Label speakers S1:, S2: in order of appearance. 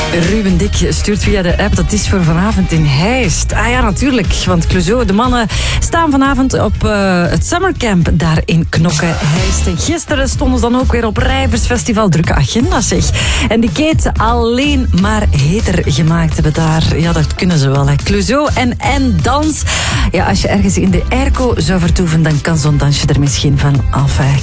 S1: Ruben Dik stuurt via de app, dat is voor vanavond in Heist. Ah ja, natuurlijk, want Clouseau, de mannen staan vanavond op het summercamp daar in Knokke, Heist. En gisteren stonden ze dan ook weer op Rijversfestival. Drukke agenda, zeg. En die Kate alleen maar heter gemaakt hebben daar. Ja, dat kunnen ze wel, hè. Clouseau en dans. Ja, als je ergens in de airco zou vertoeven, dan kan zo'n dansje er misschien van af.